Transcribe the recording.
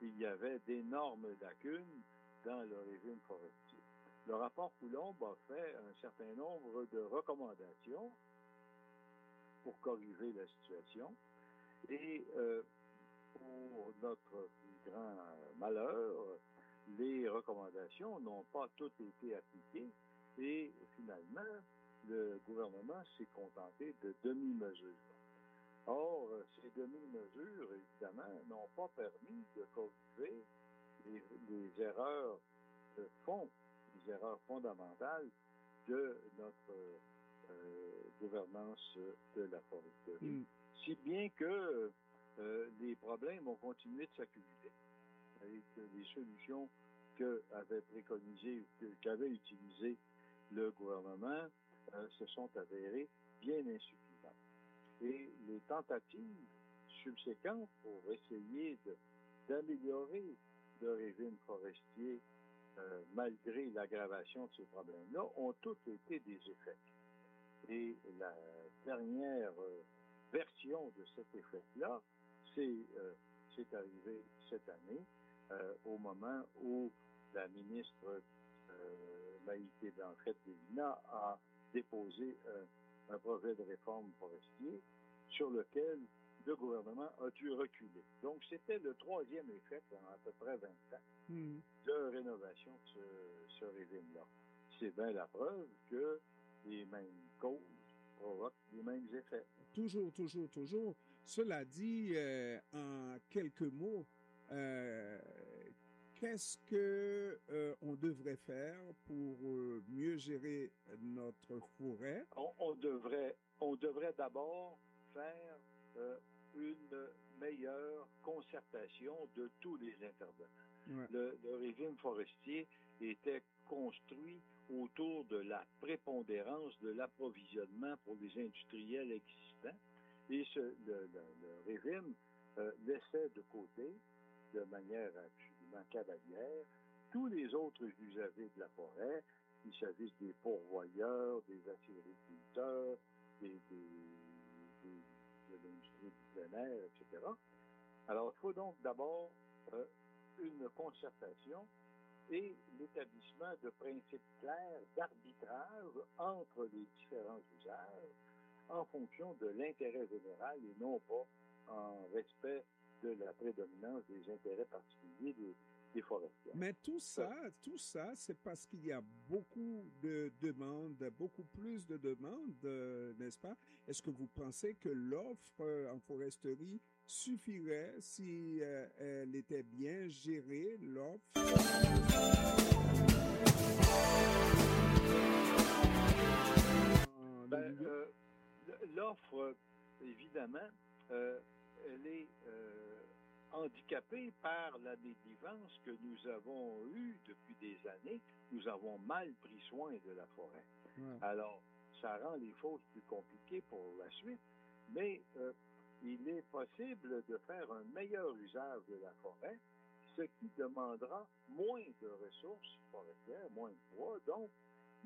il y avait d'énormes lacunes dans le régime forestier. Le rapport Coulomb a fait un certain nombre de recommandations pour corriger la situation. Et pour notre plus grand malheur, les recommandations n'ont pas toutes été appliquées et finalement, le gouvernement s'est contenté de demi-mesures. Or, ces demi-mesures, évidemment, n'ont pas permis de corriger les erreurs de fond, les erreurs fondamentales de notre gouvernance de la foresterie. Si bien que les problèmes ont continué de s'accumuler et que les solutions qu'avait préconisées ou qu'avait utilisées le gouvernement se sont avérées bien insuffisantes. Et les tentatives subséquentes pour essayer d'améliorer le régime forestier malgré l'aggravation de ces problèmes-là ont toutes été des échecs. Et la dernière version de cet effet-là, c'est arrivé cette année, au moment où la ministre Maïté Blanchette-Délina a déposé un projet de réforme forestier sur lequel le gouvernement a dû reculer. Donc, c'était le troisième effet en à peu près 20 ans de rénovation de ce régime-là. C'est bien la preuve que les mêmes causes provoquent les mêmes effets. Toujours. Cela dit, en quelques mots, qu'est-ce que on devrait faire pour mieux gérer notre forêt? On devrait d'abord faire une meilleure concertation de tous les intervenants. Ouais. Le régime forestier était construit autour de la prépondérance de l'approvisionnement pour les industriels existants. Et le régime laissait de côté, de manière absolument cavalière, tous les autres usagers de la forêt, qu'il s'agisse des pourvoyeurs, des acériculteurs, de l'industrie du plein air, etc. Alors, il faut donc d'abord une concertation et l'établissement de principes clairs d'arbitrage entre les différents usages en fonction de l'intérêt général et non pas en respect de la prédominance des intérêts particuliers des forestiers. Mais tout ça, c'est parce qu'il y a beaucoup de demandes, beaucoup plus de demandes, n'est-ce pas? Est-ce que vous pensez que l'offre en foresterie suffirait si elle était bien gérée, l'offre? L'offre, évidemment, elle est handicapée par la négligence que nous avons eue depuis des années. Nous avons mal pris soin de la forêt. Ouais. Alors, ça rend les choses plus compliquées pour la suite, mais il est possible de faire un meilleur usage de la forêt, ce qui demandera moins de ressources forestières, moins de bois, donc